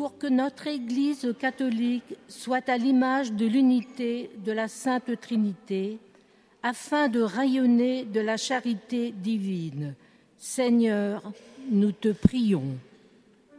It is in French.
pour que notre Église catholique soit à l'image de l'unité de la Sainte Trinité, afin de rayonner de la charité divine. Seigneur, nous te prions.